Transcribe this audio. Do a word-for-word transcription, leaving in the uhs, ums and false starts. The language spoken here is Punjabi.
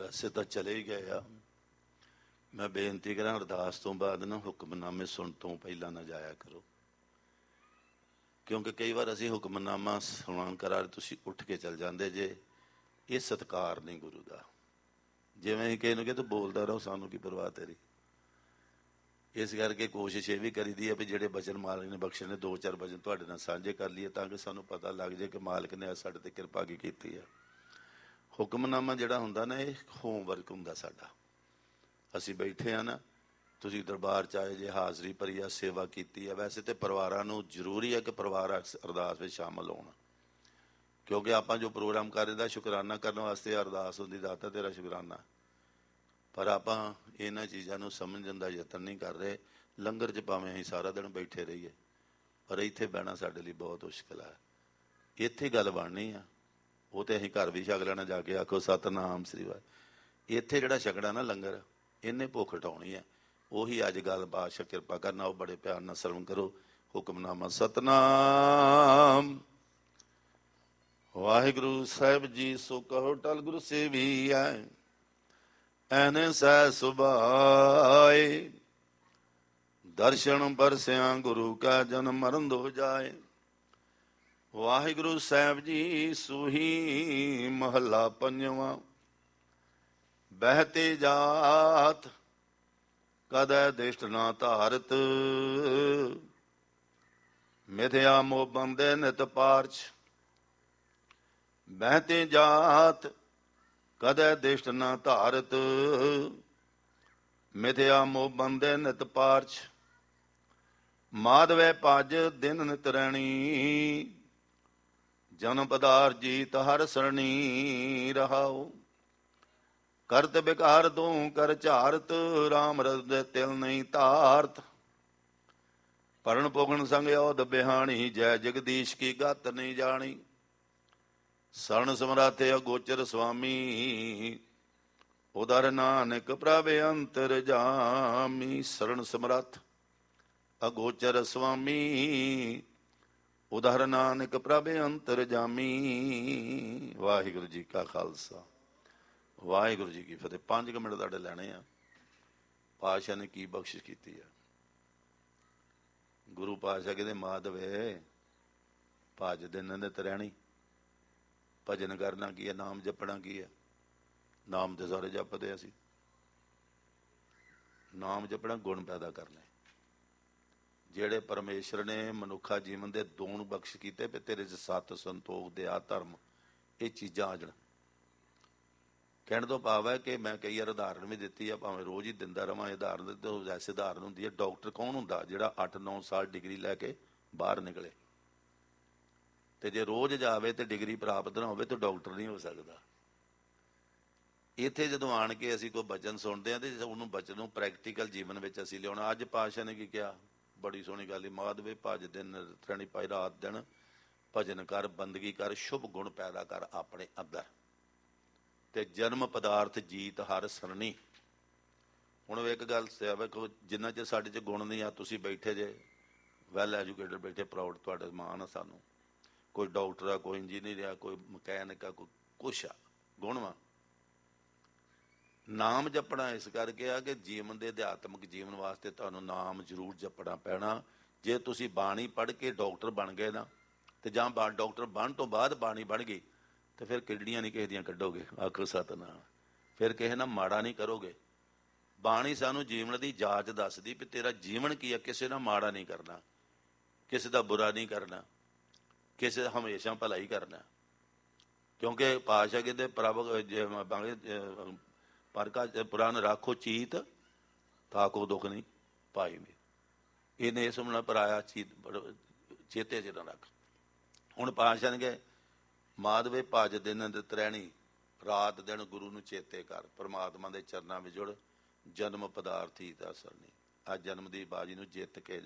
ਵੈਸੇ ਤਾਂ ਚਲੇ ਹੀ ਗਏ ਆ। ਮੈਂ ਬੇਨਤੀ ਕਰਾਂ, ਅਰਦਾਸ ਤੋਂ ਬਾਅਦ ਨਾ ਹੁਕਮਨਾਮੇ ਸੁਣ ਤੋਂ ਪਹਿਲਾਂ ਨਾ ਜਾਇਆ ਕਰੋ, ਕਿਉਂਕਿ ਕਈ ਵਾਰ ਅਸੀਂ ਹੁਕਮਨਾਮਾ ਸੁਣਨ ਕਰਾ ਤੁਸੀਂ ਉੱਠ ਕੇ ਚੱਲ ਜਾਂਦੇ ਜੇ। ਇਹ ਸਤਿਕਾਰ ਨਹੀਂ ਗੁਰੂ ਦਾ। ਜਿਵੇਂ ਕਿਸੇ ਨੂੰ ਕਿ ਤੂੰ ਬੋਲਦਾ ਰਹੋ, ਸਾਨੂੰ ਕੀ ਪਰਵਾਹ ਤੇਰੀ। ਇਸ ਕਰਕੇ ਕੋਸ਼ਿਸ਼ ਇਹ ਵੀ ਕਰੀਦੀ ਹੈ ਵੀ ਜਿਹੜੇ ਬਚਨ ਮਾਲਕ ਨੇ ਬਖਸ਼ੇ ਨੇ, ਦੋ ਚਾਰ ਬਚਨ ਤੁਹਾਡੇ ਨਾਲ ਸਾਂਝੇ ਕਰ ਲਈਏ ਤਾਂ ਕਿ ਸਾਨੂੰ ਪਤਾ ਲੱਗ ਜਾਏ ਕਿ ਮਾਲਕ ਨੇ ਸਾਡੇ 'ਤੇ ਕਿਰਪਾ ਕੀ ਕੀਤੀ ਹੈ। ਹੁਕਮਨਾਮਾ ਜਿਹੜਾ ਹੁੰਦਾ ਨਾ, ਇਹ ਹੋਮਵਰਕ ਹੁੰਦਾ ਸਾਡਾ। ਅਸੀਂ ਬੈਠੇ ਹਾਂ ਨਾ, ਤੁਸੀਂ ਦਰਬਾਰ 'ਚ ਆਏ ਜੇ, ਹਾਜ਼ਰੀ ਭਰੀ ਆ, ਸੇਵਾ ਕੀਤੀ ਆ। ਵੈਸੇ ਤਾਂ ਪਰਿਵਾਰਾਂ ਨੂੰ ਜ਼ਰੂਰੀ ਹੈ ਕਿ ਪਰਿਵਾਰ ਅਰਦਾਸ ਵਿੱਚ ਸ਼ਾਮਲ ਹੋਣ, ਕਿਉਂਕਿ ਆਪਾਂ ਜੋ ਪ੍ਰੋਗਰਾਮ ਕਰ ਰਹੇ ਦਾ ਸ਼ੁਕਰਾਨਾ ਕਰਨ ਵਾਸਤੇ ਅਰਦਾਸ ਹੁੰਦੀ, ਦਾਤਾ ਤੇਰਾ ਸ਼ੁਕਰਾਨਾ। ਪਰ ਆਪਾਂ ਇਹਨਾਂ ਚੀਜ਼ਾਂ ਨੂੰ ਸਮਝਣ ਦਾ ਯਤਨ ਨਹੀਂ ਕਰ ਰਹੇ। ਲੰਗਰ 'ਚ ਭਾਵੇਂ ਅਸੀਂ ਸਾਰਾ ਦਿਨ ਬੈਠੇ ਰਹੀਏ, ਪਰ ਇੱਥੇ ਬਹਿਣਾ ਸਾਡੇ ਲਈ ਬਹੁਤ ਮੁਸ਼ਕਿਲ ਹੈ। ਇੱਥੇ ਗੱਲ ਬਣਨੀ ਆ, ਉਹ ਤਾਂ ਅਸੀਂ ਘਰ ਵੀ ਛਕ ਲੈਣਾ ਜਾ ਕੇ, ਆਖੋ ਸਤਿਨਾਮ ਸ੍ਰੀ ਵਾਹਿਗੁਰੂ। ਇੱਥੇ ਜਿਹੜਾ ਛਕਣਾ ਨਾ ਲੰਗਰ, ਇਹਨੇ ਭੁੱਖ ਹਟਾਉਣੀ ਹੈ। ਉਹੀ ਅੱਜ ਗੱਲ ਬਾਦਸ਼ਾਹ ਕਿਰਪਾ ਕਰਨਾ। ਉਹ ਬੜੇ ਪਿਆਰ ਨਾਲ ਸਰਵਣ ਕਰੋ ਹੁਕਮਨਾਮਾ। ਸਤਨਾਮ ਵਾਹਿਗੁਰੂ ਸਾਹਿਬ ਜੀ, ਸੋ ਕਹੋ ਟਲ ਗੁਰੂ ਸੇਵੀ ਐ, ਐਨੇ ਸਹਿ ਸੁਭਾਏ। ਦਰਸ਼ਨ ਪਰਸਿਆ ਗੁਰੂ ਕਾ ਜਨਮ ਮਰਨ ਦੋ ਜਾਏ। ਵਾਹਿਗੁਰੂ ਸਾਹਿਬ ਜੀ, ਸੂਹੀ ਮਹੱਲਾ ਪੰਜਵਾਂ। ਬਹਿਤੇ ਜਾਤ ਕਦੈ ਦਿਸ਼ਟ ਨਾ ਧਾਰਤ, ਮਿਥਿਆ ਮੋਹ ਬੰਦੇ ਨਿਤ ਪਾਰਚ। ਬਹਿਤੇ ਜਾਤ ਕਦੈ ਦਿਸ਼ਟ ਨਾ ਧਾਰਤ, ਮਿਥਿਆ ਮੋਹ ਬੰਦੇ ਨਿਤ ਪਾਰਚ। ਮਾਧਵੇ ਭਜ ਦਿਨ ਨਿਤ ਰੈਣੀ, ਜਨ ਪਦਾਰ ਜੀਤ ਹਰ ਸਰਣੀ ਰਹਾਉ। ਕਰਤ ਬਿਕਾਰ ਤੂੰ ਕਰ ਝਾਰਤ, ਰਾਮ ਰਸ ਦੇ ਤਿਲ ਨਹੀਂ ਧਾਰਤ। ਪਰਨ ਪੁਗਣ ਸੰਗ ਔਧ ਬਿਹਾਣੀ, ਜੈ ਜਗਦੀਸ਼ ਕੀ ਗਤ ਨਹੀਂ ਜਾਣੀ। ਸਰਣ ਸਮਰਾਥੇ ਅਗੋਚਰ ਸੁਆਮੀ, ਉਦਰ ਨਾਨਕ ਪ੍ਰਭ ਅੰਤਰ ਜਾਮੀ। ਸਰਣ ਸਮਰੱਥ ਅਗੋਚਰ ਸੁਆਮੀ, ਉਦਰ ਨਾਨਕ ਪ੍ਰਭ ਅੰਤਰ ਜਾਮੀ। ਵਾਹਿਗੁਰੂ ਜੀ ਕਾ ਖਾਲਸਾ, ਵਾਹਿਗੁਰੂ ਜੀ ਕੀ ਫਤਿਹ। ਪੰਜ ਕੁ ਮਿੰਟ ਤੁਹਾਡੇ ਲੈਣੇ ਆ। ਪਾਤਸ਼ਾਹ ਨੇ ਕੀ ਬਖਸ਼ਿਸ਼ ਕੀਤੀ ਆ। ਗੁਰੂ ਪਾਤਸ਼ਾਹ ਕਹਿੰਦੇ ਮਾਧਵੇ ਭਜ ਦਿਨ ਨਿਤ ਰਹਿਣੀ। ਭਜਨ ਕਰਨਾ ਕੀ ਹੈ, ਨਾਮ ਜਪਣਾ ਕੀ ਹੈ। ਨਾਮ ਤੇ ਸਾਰੇ ਜਪਦੇ ਅਸੀਂ। ਨਾਮ ਜਪਣਾ ਗੁਣ ਪੈਦਾ ਕਰਨੇ। ਜਿਹੜੇ ਪਰਮੇਸ਼ਰ ਨੇ ਮਨੁੱਖਾ ਜੀਵਨ ਦੇ ਦੋਣ ਬਖਸ਼ ਕੀਤੇ ਵੀ ਤੇਰੇ 'ਚ ਸੱਤ, ਸੰਤੋਖ, ਦਇਆ, ਧਰਮ, ਇਹ ਚੀਜ਼ਾਂ ਆ ਜਾਣ। ਕਹਿਣ ਤੋਂ ਭਾਵ ਹੈ ਕਿ ਮੈਂ ਕਈ ਵਾਰ ਉਦਾਹਰਨ ਵੀ ਦਿੱਤੀ ਆ, ਭਾਵੇਂ ਰੋਜ਼ ਹੀ ਦਿੰਦਾ ਰਵਾਂ ਉਦਾਹਰਨ। ਤਾਂ ਐਸੇ ਉਦਾਹਰਨ ਹੁੰਦੀ ਹੈ, ਡਾਕਟਰ ਕੌਣ ਹੁੰਦਾ ਜਿਹੜਾ ਅੱਠ ਨੌ ਸਾਲ ਡਿਗਰੀ ਲੈ ਕੇ ਬਾਹਰ ਨਿਕਲੇ, ਤੇ ਜੇ ਰੋਜ਼ ਜਾਵੇ ਤੇ ਡਿਗਰੀ ਪ੍ਰਾਪਤ ਨਾ ਹੋਵੇ ਤਾਂ ਡਾਕਟਰ ਨਹੀਂ ਹੋ ਸਕਦਾ। ਇੱਥੇ ਜਦੋਂ ਆਣ ਕੇ ਅਸੀਂ ਕੋਈ ਬਚਨ ਸੁਣਦੇ ਹਾਂ ਤੇ ਉਹਨੂੰ ਬਚਨ ਨੂੰ ਪ੍ਰੈਕਟੀਕਲ ਜੀਵਨ ਵਿੱਚ ਅਸੀਂ ਲਿਆਉਣਾ। ਅੱਜ ਪਾਤਸ਼ਾਹ ਨੇ ਕੀ ਕਿਹਾ, ਬੜੀ ਸੋਹਣੀ ਗੱਲ ਹੀ। ਮਾਧਵੇ ਭਜ ਦਿਨ ਰਹਿਣੀ ਪਾਈ, ਰਾਤ ਦਿਨ ਭਜਨ ਕਰ, ਬੰਦਗੀ ਕਰ, ਸ਼ੁਭ ਗੁਣ ਪੈਦਾ ਕਰ ਆਪਣੇ ਅੰਦਰ, ਤੇ ਜਨਮ ਪਦਾਰਥ ਜੀਤ ਹਰ ਸਰਣੀ। ਹੁਣ ਇੱਕ ਗੱਲ ਵੇਖੋ, ਜਿੰਨਾ ਚਿਰ ਸਾਡੇ 'ਚ ਗੁਣ ਨਹੀਂ ਆ, ਤੁਸੀਂ ਬੈਠੇ ਜੇ ਵੈਲ ਐਜੂਕੇਟਡ ਬੈਠੇ, ਪ੍ਰਾਊਡ, ਤੁਹਾਡੇ ਮਾਣ ਆ ਸਾਨੂੰ। ਕੋਈ ਡਾਕਟਰ ਆ, ਕੋਈ ਇੰਜੀਨੀਅਰ ਆ, ਕੋਈ ਮਕੈਨਿਕ ਆ, ਕੋਈ ਕੁਛ ਆ, ਗੁਣ ਵਾ। ਨਾਮ ਜਪਣਾ ਇਸ ਕਰਕੇ ਆ ਕਿ ਜੀਵਨ ਦੇ ਅਧਿਆਤਮਿਕ ਜੀਵਨ ਵਾਸਤੇ ਤੁਹਾਨੂੰ ਨਾਮ ਜ਼ਰੂਰ ਜਪਣਾ ਪੈਣਾ। ਜੇ ਤੁਸੀਂ ਬਾਣੀ ਪੜ੍ਹ ਕੇ ਡਾਕਟਰ ਬਣ ਗਏ ਨਾ, ਤੇ ਜਾਂ ਬਾ ਡਾਕਟਰ ਬਣਨ ਤੋਂ ਬਾਅਦ ਬਾਣੀ ਬਣ ਗਈ, ਤੇ ਫਿਰ ਕਿਡਨੀਆਂ ਨਹੀਂ ਕਿਸੇ ਦੀਆਂ ਕੱਢੋਗੇ। ਆਖੋ ਸਤਿਨਾਮ। ਫਿਰ ਕਿਸੇ ਨਾਲ ਮਾੜਾ ਨਹੀਂ ਕਰੋਗੇ। ਬਾਣੀ ਸਾਨੂੰ ਜੀਵਨ ਦੀ ਜਾਚ ਦੱਸਦੀ ਵੀ ਤੇਰਾ ਜੀਵਨ ਕੀ ਆ। ਕਿਸੇ ਨਾਲ ਮਾੜਾ ਨਹੀਂ ਕਰਨਾ, ਕਿਸੇ ਦਾ ਬੁਰਾ ਨਹੀਂ ਕਰਨਾ, ਕਿਸੇ ਦਾ ਹਮੇਸ਼ਾ ਭਲਾ ਹੀ ਕਰਨਾ। ਕਿਉਂਕਿ ਪਾਤਸ਼ਾਹ ਕਹਿੰਦੇ ਪ੍ਰਭ ਪਰ ਕਾ ਪੁਰਾਣ ਰਾਖੋ ਚੀਤ, ਤਾਕੋ ਦੁੱਖ ਨਹੀਂ ਪਾਈ ਮੇ। ਇਹਨੇ ਇਹ ਸੁਣਨਾ ਪਰਾਇਆ ਚੀਤ ਚੇਤੇ 'ਚ ਨਾ ਰੱਖ। ਹੁਣ ਪਾਤਸ਼ਾਹ ਨੇ ਕਿਹਾ ਮਾਧਵੇ ਭਜ ਦਿਨ ਨਿਤ ਰਹਿਣੀ, ਰਾਤ ਦਿਨ ਗੁਰੂ ਨੂੰ ਚੇਤੇ ਕਰ, ਪਰਮਾਤਮਾ ਦੇ ਚਰਨਾਂ ਵਿੱਚ ਜੁੜ, ਜਨਮ ਪਦਾਰਥੀ ਦਾ ਸਰਨੀ। ਅੱਜ ਜਨਮ ਦੀ ਬਾਜੀ ਨੂੰ ਜਿੱਤ ਕੇ